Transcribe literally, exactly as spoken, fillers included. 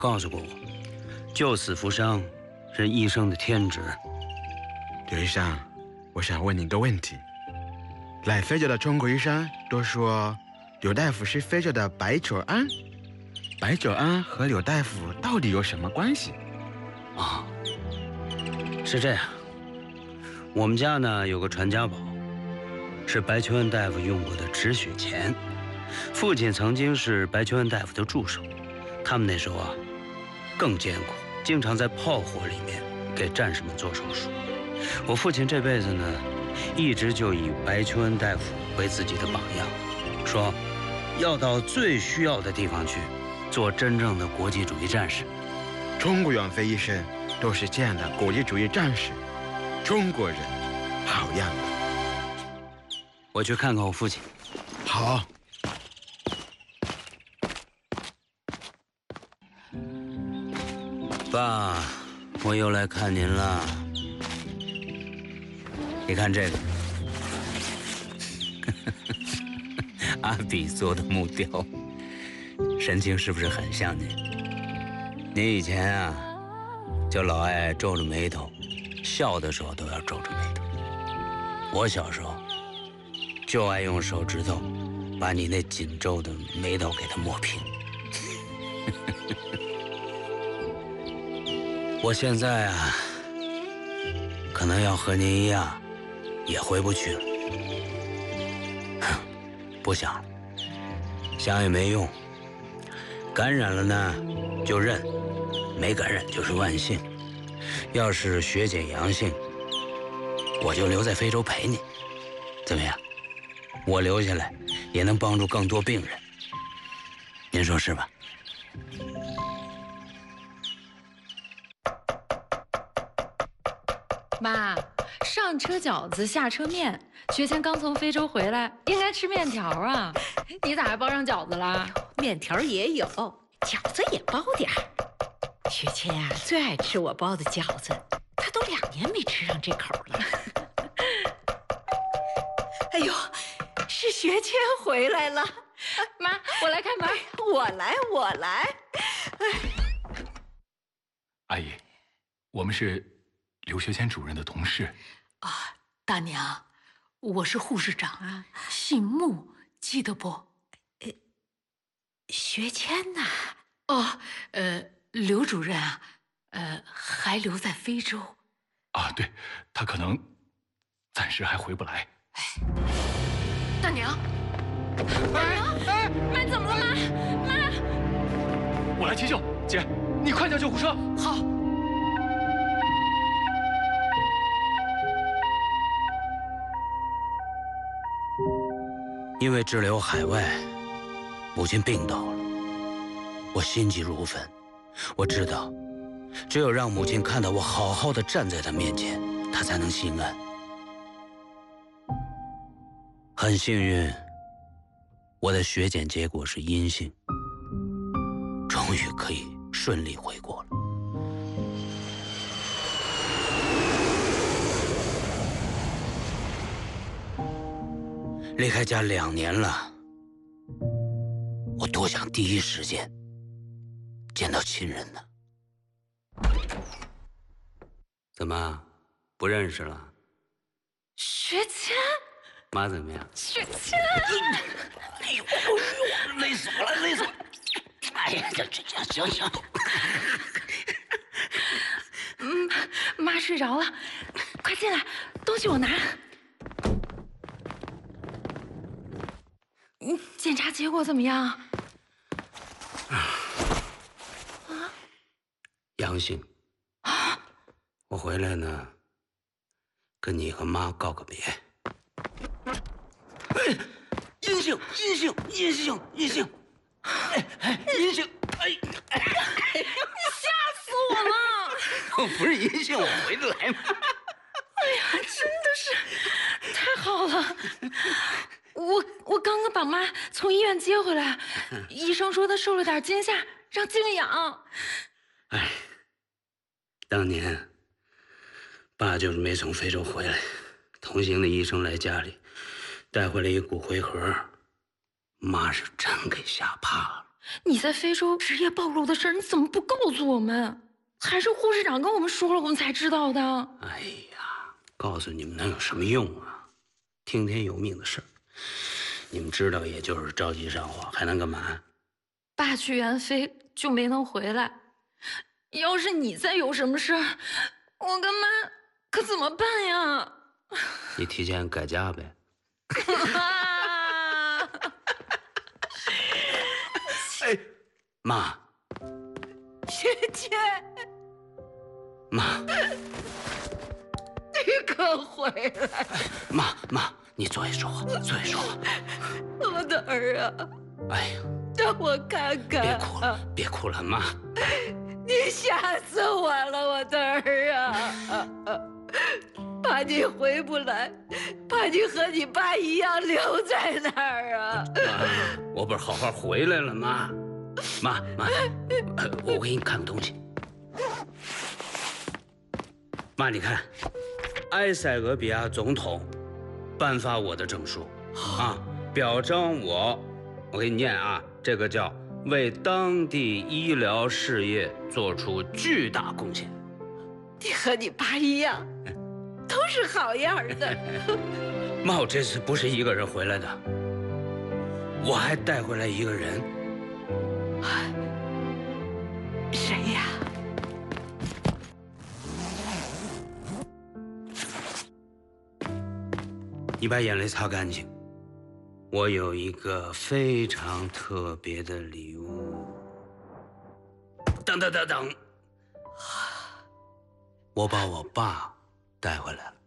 告诉过我，救死扶伤是医生的天职。 刘医生，我想问你一个问题：来非洲的中国医生都说刘大夫是非洲的白求恩，白求恩和刘大夫到底有什么关系？ 啊，是这样。我们家呢有个传家宝，是白求恩大夫用过的止血钳。父亲曾经是白求恩大夫的助手，他们那时候啊更艰苦，经常在炮火里面给战士们做手术。我父亲这辈子呢，一直就以白求恩大夫为自己的榜样，说要到最需要的地方去，做真正的国际主义战士。 中国远飞医生都是这样的国际主义战士，中国人好样的。 我去看看我父亲。 好。 爸，我又来看您了。你看这个，阿比做的木雕，神情是不是很像您？您以前啊，就老爱皱着眉头，笑的时候都要皱着眉头。我小时候就爱用手指头把你那紧皱的眉头给它抹平。我现在啊，可能要和您一样，也回不去了。不想了，想也没用。感染了呢，就认；没感染就是万幸。要是血检阳性，我就留在非洲陪你，怎么样？我留下来也能帮助更多病人，您说是吧？ 妈，上车饺子下车面，学谦刚从非洲回来，应该吃面条啊。你咋还包上饺子了？ 面条也有，饺子也包点儿。学谦呀、啊，最爱吃我包的饺子，他都两年没吃上这口了。哎呦，是学谦回来了。 妈，我来看妈。 哎、我来，我来。 哎，阿姨，我们是刘学谦主任的同事。 啊，大娘，我是护士长啊，姓穆，记得不？ 呃，学谦呐。 哦，呃，刘主任啊，呃，还留在非洲。 啊，对，他可能暂时还回不来。 哎，大娘， 大娘，妈怎么了？妈，妈， 我来急救，姐，你快叫救护车。 好。 因为滞留海外，母亲病倒了，我心急如焚。我知道，只有让母亲看到我好好的站在她面前，她才能心安。很幸运，我的血检结果是阴性，终于可以顺利回国了。离开家两年了，我多想第一时间见到亲人呢。怎么，不认识了？ 学谦， 妈怎么样？ 学谦， 哎呦，累死我了，累死我了！哎呀，这这这，行行。 嗯，妈睡着了，快进来，东西我拿。嗯，检查结果怎么样？ 啊，阳性。 啊！ 我回来呢，跟你和妈告个别。哎，阴性，阴性，阴性，阴性。哎哎，阴性！哎哎， 你吓死我了！ 我不是阴性，我回得来吗？ 哎呀，真的是太好了！我我刚刚把妈从医院接回来，医生说她受了点惊吓，让静养。 哎，当年爸就是没从非洲回来，同行的医生来家里带回来一骨灰盒，妈是真给吓怕了。 你在非洲职业暴露的事儿，你怎么不告诉我们？还是护士长跟我们说了，我们才知道的。 哎呀，告诉你们能有什么用啊？听天由命的事儿，你们知道也就是着急上火，还能干嘛？ 爸去远飞就没能回来，要是你再有什么事儿，我跟妈可怎么办呀？ 你提前改嫁呗。 哎， 妈， 萱萱， 妈， 你可回来！ 妈妈，你坐下说话，坐下说话。 我的儿啊， 哎呀， 让我看看。 别哭了，别哭了，妈。 你吓死我了，我的儿啊！怕你回不来，怕你和你爸一样留在那儿啊！ 妈，我不是好好回来了吗？妈妈，呃我给你看个东西。妈，你看，埃塞俄比亚总统颁发我的证书啊，表彰我，我给你念啊，这个叫为当地医疗事业做出巨大贡献。 你和你爸一样，都是好样的。 妈，我这次不是一个人回来的，我还带回来一个人。 谁呀？ 你把眼泪擦干净。我有一个非常特别的礼物。等等等等，我把我爸带回来了。